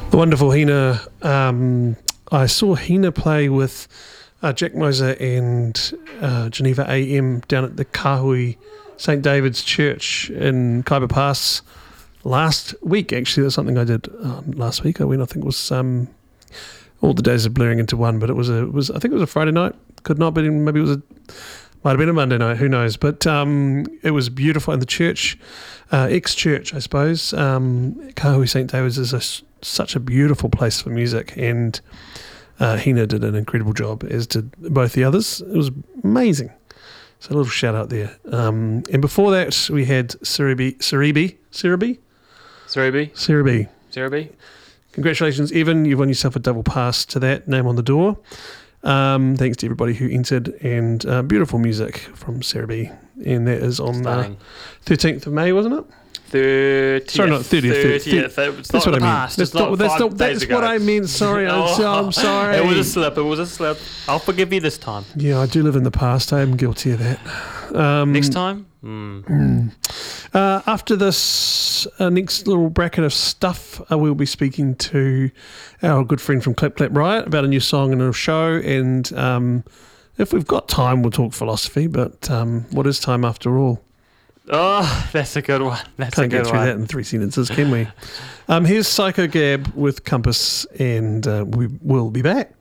The wonderful Hina. I saw Hina play with Jack Moser and Geneva AM down at the Kahui St. David's Church in Kaiba Pass last week. Actually, that's something I did last week. I went, I think it was all the days are blurring into one, but it was I think it was a Friday night. Could not be, maybe it was might have been a Monday night, who knows? But it was beautiful. And the church, ex-church, I suppose, Kahui St. David's is such a beautiful place for music, and Hina did an incredible job, as did both the others. It was amazing. So a little shout out there. And before that, we had Siribi. Congratulations, Evan. You've won yourself a double pass to that, name on the door. Thanks to everybody who entered, and beautiful music from Siribi. And that is on the 13th of May, wasn't it? 30th. Sorry, not 30th. 30th. That's what I mean. That's what I mean. Sorry, I'm sorry. It was a slip. I'll forgive you this time. Yeah, I do live in the past. I am guilty of that. Next time? After this next little bracket of stuff, we'll be speaking to our good friend from Clap Clap Riot about a new song and a show, and if we've got time, we'll talk philosophy, but what is time after all? Oh, that's a good one. Can't get through that in 3 sentences, can we? Here's Psycho Gab with Compass, and we will be back.